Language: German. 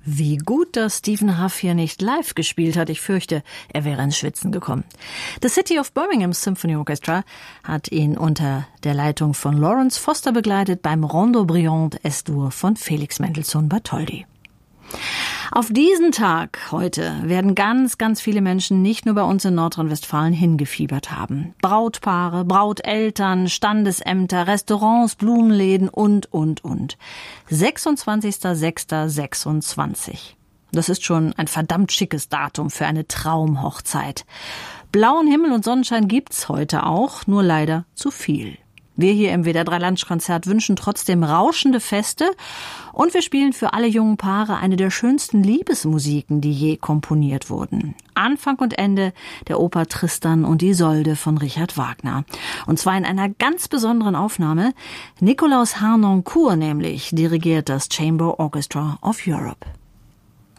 Wie gut, dass Stephen Huff hier nicht live gespielt hat. Ich fürchte, er wäre ins Schwitzen gekommen. The City of Birmingham Symphony Orchestra hat ihn unter der Leitung von Lawrence Foster begleitet beim Rondo Brillant S-Dur von Felix Mendelssohn Bartholdy. Auf diesen Tag heute werden ganz, ganz viele Menschen nicht nur bei uns in Nordrhein-Westfalen hingefiebert haben. Brautpaare, Brauteltern, Standesämter, Restaurants, Blumenläden und. 26.06.26. Das ist schon ein verdammt schickes Datum für eine Traumhochzeit. Blauen Himmel und Sonnenschein gibt's heute auch, nur leider zu viel. Wir hier im WDR 3 Lunchkonzert wünschen trotzdem rauschende Feste und wir spielen für alle jungen Paare eine der schönsten Liebesmusiken, die je komponiert wurden. Anfang und Ende der Oper Tristan und Isolde von Richard Wagner. Und zwar in einer ganz besonderen Aufnahme. Nikolaus Harnoncourt nämlich dirigiert das Chamber Orchestra of Europe.